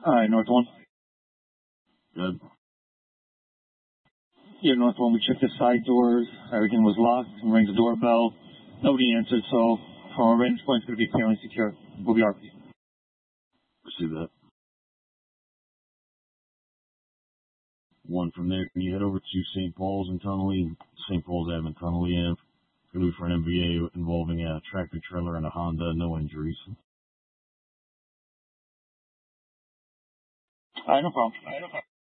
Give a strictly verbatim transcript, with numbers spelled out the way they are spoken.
Alright, North one. Good. Yeah, North one, we checked the side doors. Everything was locked. We rang the doorbell. Nobody answered, so our range point's going to be fairly secure. We'll be R P. See that. One from there, can you head over to Saint Paul's in Tunnelly, Saint Paul's Ave in Tunnelly Ave. Go for an M V A involving a tractor trailer and a Honda, no injuries. Alright, no problem. Alright, no problem.